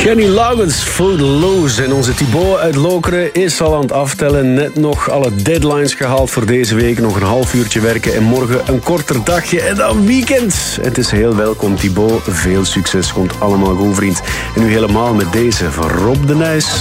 Kenny Loggins, Footloose. En onze Thibaut uit Lokeren is al aan het aftellen. Net nog alle deadlines gehaald voor deze week. Nog een half uurtje werken en morgen een korter dagje. En dan weekend. Het is heel welkom, Thibaut. Veel succes. Komt allemaal goed, vriend. En nu helemaal met deze van Rob de Nijs.